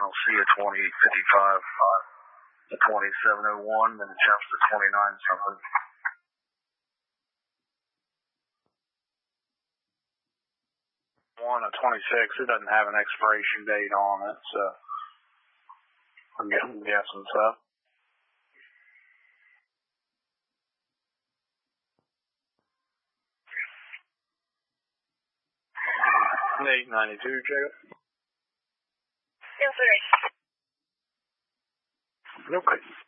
final C at 2855 to 2701, then it jumps to 29 something. One at 26, it doesn't have an expiration date on it, so I'm guessing so. $8.92, Jacob. Yes, sir. Okay.